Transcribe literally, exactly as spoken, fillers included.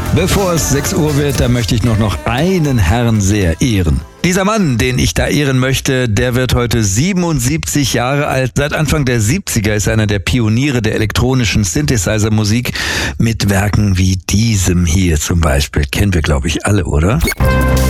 Bevor es sechs Uhr wird, da möchte ich noch, noch einen Herrn sehr ehren. Dieser Mann, den ich da ehren möchte, der wird heute siebenundsiebzig Jahre alt. Seit Anfang der siebziger ist er einer der Pioniere der elektronischen Synthesizer-Musik mit Werken wie diesem hier zum Beispiel. Kennen wir, glaube ich, alle, oder?